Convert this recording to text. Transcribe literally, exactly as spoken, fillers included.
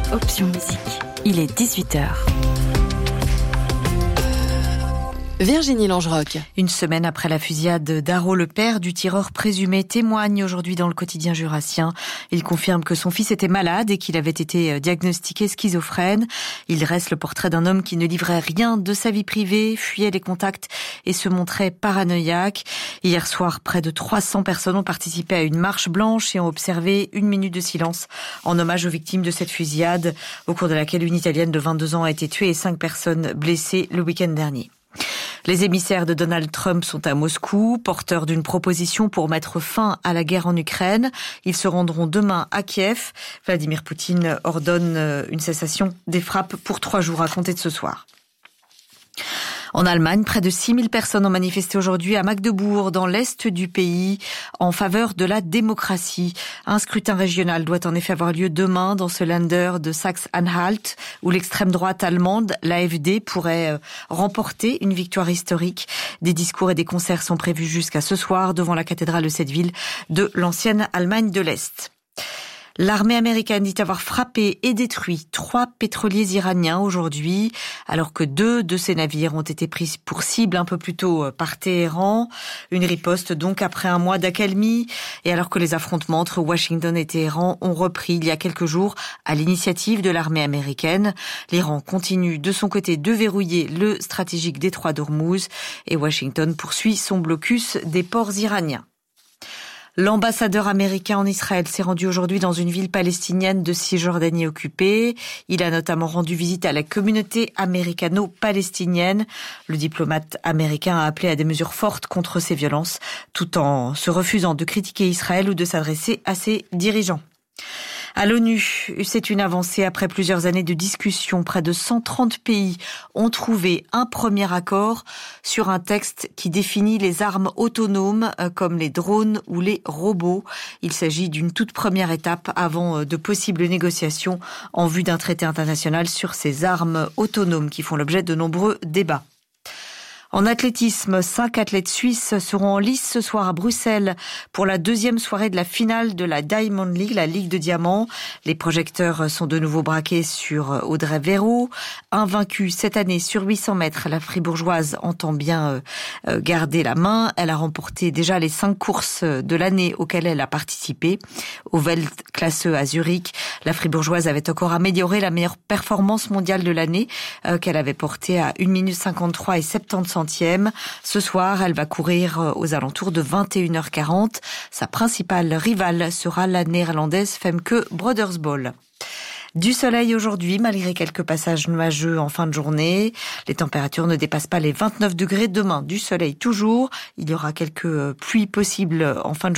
Option Musique. Il est dix-huit heures. Virginie Langeroc. Une semaine après la fusillade d'Haro, le père du tireur présumé témoigne aujourd'hui dans le quotidien jurassien. Il confirme que son fils était malade et qu'il avait été diagnostiqué schizophrène. Il dresse le portrait d'un homme qui ne livrait rien de sa vie privée, fuyait les contacts et se montrait paranoïaque. Hier soir, près de trois cents personnes ont participé à une marche blanche et ont observé une minute de silence en hommage aux victimes de cette fusillade, au cours de laquelle une Italienne de vingt-deux ans a été tuée et cinq personnes blessées le week-end dernier. Les émissaires de Donald Trump sont à Moscou, porteurs d'une proposition pour mettre fin à la guerre en Ukraine. Ils se rendront demain à Kiev. Vladimir Poutine ordonne une cessation des frappes pour trois jours à compter de ce soir. En Allemagne, près de six mille personnes ont manifesté aujourd'hui à Magdebourg, dans l'est du pays, en faveur de la démocratie. Un scrutin régional doit en effet avoir lieu demain dans ce Länder de Saxe-Anhalt, où l'extrême droite allemande, l'A F D, pourrait remporter une victoire historique. Des discours et des concerts sont prévus jusqu'à ce soir devant la cathédrale de cette ville de l'ancienne Allemagne de l'Est. L'armée américaine dit avoir frappé et détruit trois pétroliers iraniens aujourd'hui, alors que deux de ces navires ont été pris pour cible un peu plus tôt par Téhéran. Une riposte donc après un mois d'accalmie et alors que les affrontements entre Washington et Téhéran ont repris il y a quelques jours à l'initiative de l'armée américaine. L'Iran continue de son côté de verrouiller le stratégique détroit d'Ormuz et Washington poursuit son blocus des ports iraniens. L'ambassadeur américain en Israël s'est rendu aujourd'hui dans une ville palestinienne de Cisjordanie occupée. Il a notamment rendu visite à la communauté américano-palestinienne. Le diplomate américain a appelé à des mesures fortes contre ces violences, tout en se refusant de critiquer Israël ou de s'adresser à ses dirigeants. À l'ONU, c'est une avancée après plusieurs années de discussions. Près de cent trente pays ont trouvé un premier accord sur un texte qui définit les armes autonomes comme les drones ou les robots. Il s'agit d'une toute première étape avant de possibles négociations en vue d'un traité international sur ces armes autonomes qui font l'objet de nombreux débats. En athlétisme, cinq athlètes suisses seront en lice ce soir à Bruxelles pour la deuxième soirée de la finale de la Diamond League, la Ligue de Diamants. Les projecteurs sont de nouveau braqués sur Audrey Verreau. Invaincue cette année sur huit cents mètres, la fribourgeoise entend bien garder la main. Elle a remporté déjà les cinq courses de l'année auxquelles elle a participé. Au Weltklasse à Zurich, la fribourgeoise avait encore amélioré la meilleure performance mondiale de l'année qu'elle avait portée à une minute cinquante-trois et soixante-dix centièmes. Ce soir, elle va courir aux alentours de vingt et une heures quarante. Sa principale rivale sera la néerlandaise Femke Brodersbol. Du soleil aujourd'hui, malgré quelques passages nuageux en fin de journée. Les températures ne dépassent pas les vingt-neuf degrés. Demain, du soleil toujours. Il y aura quelques pluies possibles en fin de journée.